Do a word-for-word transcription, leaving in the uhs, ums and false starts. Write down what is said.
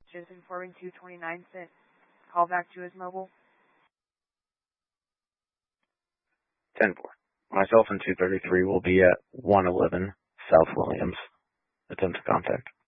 Just informing two twenty-nine sent call back to his mobile. ten four. Myself and two thirty-three will be at one eleven South Williams. Attempt to contact.